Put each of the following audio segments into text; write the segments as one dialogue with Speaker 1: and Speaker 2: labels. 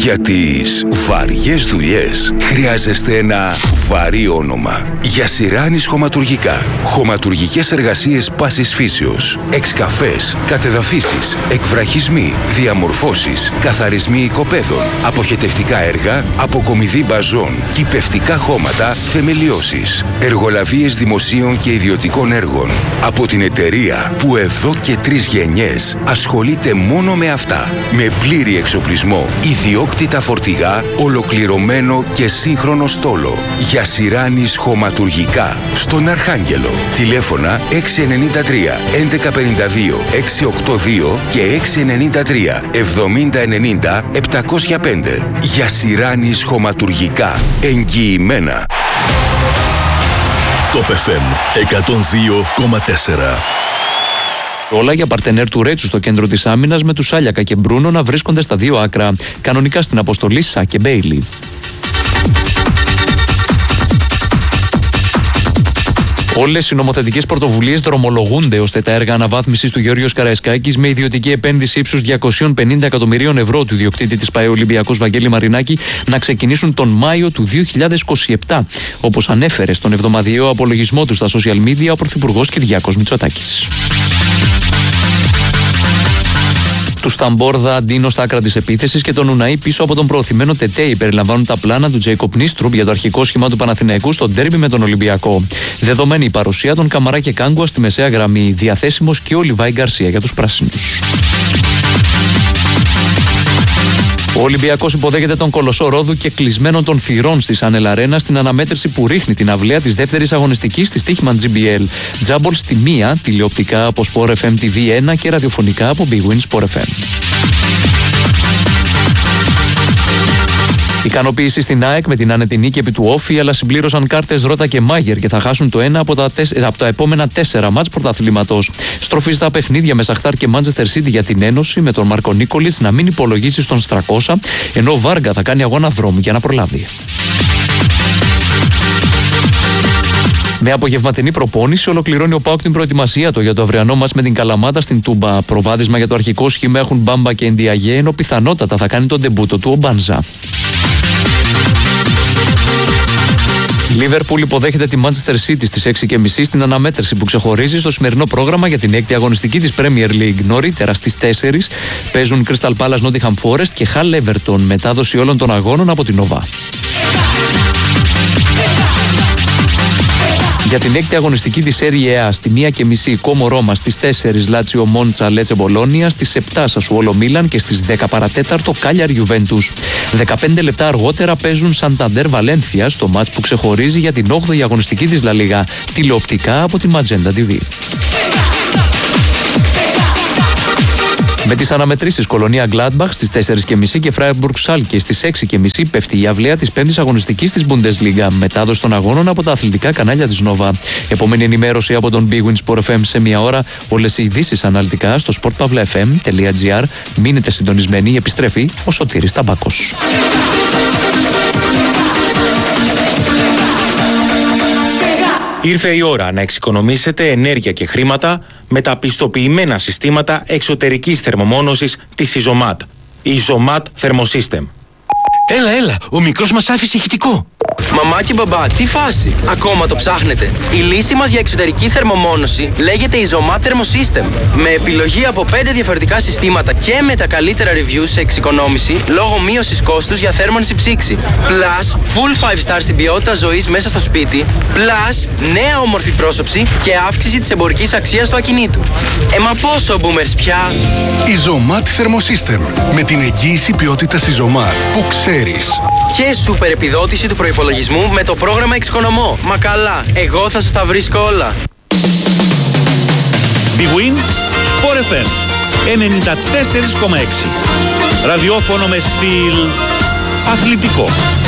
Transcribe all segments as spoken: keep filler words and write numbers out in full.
Speaker 1: Για τις βαριές δουλειές χρειάζεστε ένα βαρύ όνομα. Γιασιράνης Χωματουργικά. Χωματουργικές εργασίες πάσης φύσεως. Εξκαφές, κατεδαφίσεις, εκβραχισμοί, διαμορφώσεις, καθαρισμοί οικοπαίδων, αποχετευτικά έργα, αποκομιδή μπαζών, κυπευτικά χώματα, θεμελιώσεις, εργολαβίες δημοσίων και ιδιωτικών έργων. Από την εταιρεία που εδώ και τρεις γενιές ασχολείται μόνο με αυτά. Με πλήρη εξοπλισμό, ιδιόκτητα φορτηγά, ολοκληρωμένο και σύγχρονο στόλο. Γιασιράνης Χωματουργικά. Στον Αρχάγγελο. Τηλέφωνα έξι εννιά τρία έντεκα πενήντα δύο εξακόσια ογδόντα δύο και έξι εννιά τρία εβδομήντα ενενήντα επτακόσια πέντε. Γιασιράνης Χωματουργικά. Εγγυημένα.
Speaker 2: Top εφ εμ εκατόν δύο κόμμα τέσσερα.
Speaker 3: Όλα για παρτενέρ του Ρέτσου στο κέντρο της άμυνας, με τους Άλιακα και Μπρούνο να βρίσκονται στα δύο άκρα. Κανονικά στην αποστολή Σα και Μπέιλι. Όλες οι νομοθετικές πρωτοβουλίες δρομολογούνται ώστε τα έργα αναβάθμισης του Γεώργιος Καραϊσκάκης με ιδιωτική επένδυση ύψους διακόσια πενήντα εκατομμυρίων ευρώ του ιδιοκτήτη της ΠΑΕ Ολυμπιακός Βαγγέλη Μαρινάκη να ξεκινήσουν τον Μάιο του δύο χιλιάδες είκοσι επτά, όπως ανέφερε στον εβδομαδιαίο απολογισμό του στα social media ο Πρωθυπουργός Κυριάκος Μητσοτάκης. Του Σταμπόρδα Αντίνο στα άκρα της επίθεσης και τον Ουναή πίσω από τον προωθημένο Τετέι περιλαμβάνουν τα πλάνα του Τζέικοπ Νίστρουπ για το αρχικό σχήμα του Παναθηναϊκού στο ντέρμπι με τον Ολυμπιακό. Δεδομένη η παρουσία των Καμαρά και Κάγκουα στη μεσαία γραμμή, διαθέσιμος και ο Λιβάη Γκαρσία για τους πράσινους. Ο Ολυμπιακός υποδέχεται τον Κολοσσό Ρόδου και κλεισμένων των θυρών στη Σάνελ Αρένα στην αναμέτρηση που ρίχνει την αυλαία της δεύτερης αγωνιστικής της Τύχημαν τζι μπι ελ. Τζάμπολ στη μία, τηλεοπτικά από Sport εφ εμ τι βι ένα και ραδιοφωνικά από Big Win Sport εφ εμ. Ικανοποίηση στην ΑΕΚ με την άνετη νίκη επί του Όφη, αλλά συμπλήρωσαν κάρτες Ρότα και Μάγερ και θα χάσουν το ένα από τα, τεσ... από τα επόμενα τέσσερα μάτς πρωταθλήματος. Στροφή στα παιχνίδια με Σαχτάρ και Μάντσεστερ Σίτι για την Ένωση, με τον Μάρκο Νίκολιτς να μην υπολογίσει στον Στρακόσα, ενώ ο Βάργα θα κάνει αγώνα δρόμου για να προλάβει. Με απογευματινή προπόνηση ολοκληρώνει ο ΠΑΟΚ την προετοιμασία του για το αυριανό μας με την Καλαμάτα στην Τούμπα. Προβάδισμα για το αρχικό σχήμα έχουν Μπάμπα και Εντιαγέ, ενώ πιθανότατα θα κάνει τον ντεμπούτο του ο Μπάνζα. Λίβερπουλ υποδέχεται τη Manchester City στις έξι και μισή στην αναμέτρηση που ξεχωρίζει στο σημερινό πρόγραμμα για την έκτη αγωνιστική της Premier League. Νωρίτερα στις τέσσερις παίζουν Crystal Palace Nottingham Forest και Hull Everton, μετάδοση όλων των αγώνων από την Nova. Για την έκτη αγωνιστική της Serie A στη μία και μισή Κόμο Ρώμα, στις τέσσερις Λάτσιο Μόντσα Λέτσε Μπολόνια, στις επτά Σασουόλο Μίλαν και στις δέκα παρατέταρτο Κάλιαρ Γιουβέντους. δεκαπέντε λεπτά αργότερα παίζουν Σανταντέρ Βαλένθια στο μάτς που ξεχωρίζει για την όγδοη αγωνιστική της Λα Λίγα, τηλεοπτικά από τη Magenta τι βι. Με τις αναμετρήσεις Κολονία Gladbach στις τέσσερις και μισή και Freiburg Schalke στις έξι και μισή πέφτει η αυλαία της πέμπτης αγωνιστικής της Bundesliga, μετάδοση των αγώνων από τα αθλητικά κανάλια της Nova. Επόμενη ενημέρωση από τον Big Win Sport εφ εμ σε μία ώρα. Όλες οι ειδήσεις αναλυτικά στο sport pavla f m τελεία g r. Μείνετε συντονισμένοι, επιστρέφει ο Σωτήρης Ταμπάκος.
Speaker 4: Ήρθε η ώρα να εξοικονομήσετε ενέργεια και χρήματα με τα πιστοποιημένα συστήματα εξωτερικής θερμομόνωσης της Isomat. Isomat Thermosystem.
Speaker 5: Έλα, έλα, ο μικρός μας άφησε ηχητικό.
Speaker 6: Μαμά και μπαμπά, τι φάση, ακόμα το ψάχνετε? Η λύση μας για εξωτερική θερμομόνωση λέγεται Isomat Thermosystem. Με επιλογή από πέντε διαφορετικά συστήματα και με τα καλύτερα reviews σε εξοικονόμηση λόγω μείωσης κόστους για θέρμανση ψήξη. Plus, full five star στην ποιότητα ζωής μέσα στο σπίτι. Plus, νέα όμορφη πρόσωψη και αύξηση της εμπορικής αξίας του ακινήτου. Ε, μα πόσο boomers πια!
Speaker 5: Isomat Thermosystem. Με την εγγύηση ποιότητας Isomat που ξέρεις.
Speaker 6: Και σούπερ επιδότηση του προϋπολογισμού με το πρόγραμμα Εξοικονομώ. Μα καλά, εγώ θα σας τα βρίσκω όλα.
Speaker 7: Big Win Sport εφ εμ ενενήντα τέσσερα κόμμα έξι. Ραδιόφωνο με στυλ αθλητικό.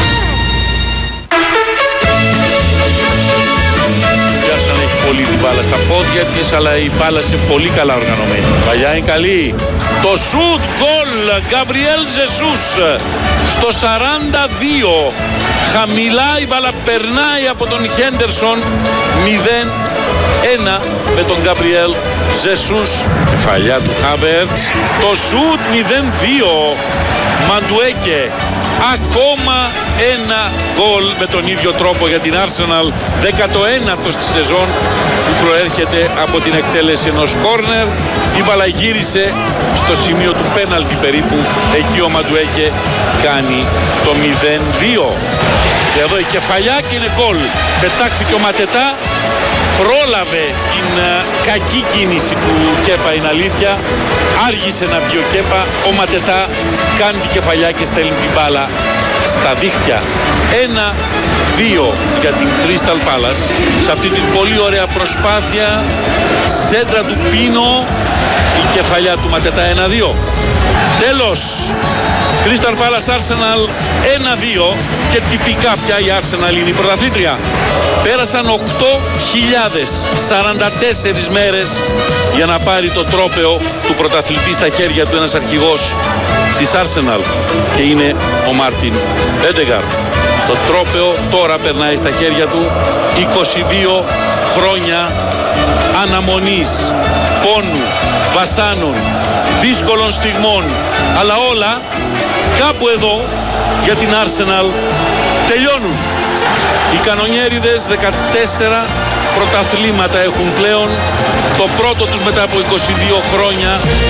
Speaker 7: Γιάσον έχει πολύ την μπάλα στα πόδια της, αλλά η μπάλα είναι πολύ καλά οργανωμένη. Παλιά είναι καλή. Το σουτ γκολ Γκαμπριέλ Ζεσούς στο σαράντα δύο. Χαμηλά η μπάλα περνάει από τον Χέντερσον. μηδέν ένα με τον Γκαμπριέλ Ζεσούς. Κεφαλιά του Χάβερτς. Το σουτ μηδέν δύο. Μαντουέκε, ακόμα ένα γκολ με τον ίδιο τρόπο για την Arsenal, δέκατο ένατο στη σεζόν, που προέρχεται από την εκτέλεση ενός κόρνερ. Η μπάλα γύρισε στο σημείο του πέναλτι περίπου, εκεί ο Μαντουέκε κάνει το μηδέν δύο. Και εδώ η κεφαλιά και είναι γκολ. Πετάχθηκε ο Ματετά, πρόλαβε την uh, κακή κίνηση του Κέπα, είναι αλήθεια. Άργησε να βγει ο Κέπα, ο Ματετά κάνει την κεφαλιά και στέλνει την μπάλα στα δίχτυα. Ένα δύο για την Crystal Palace σε αυτή την πολύ ωραία προσπάθεια. Σέντρα του Πίνο, η κεφαλιά του Ματετά, ένα δύο. Τέλος, Crystal Palace Arsenal ένα δύο και τυπικά πια η Arsenal είναι η πρωταθλήτρια. Πέρασαν οκτώ χιλιάδες σαράντα τέσσερις μέρες για να πάρει το τρόπαιο του πρωταθλητή στα χέρια του ένας αρχηγός της Arsenal, και είναι ο Μάρτιν Έντεγκαρντ. Το τρόπαιο τώρα περνάει στα χέρια του. είκοσι δύο χρόνια αναμονής, πόνου, βασάνων, δύσκολων στιγμών, αλλά όλα κάπου εδώ για την Arsenal τελειώνουν. Οι κανονιέριδες δεκατέσσερα πρωταθλήματα έχουν πλέον, το πρώτο τους μετά από είκοσι δύο χρόνια.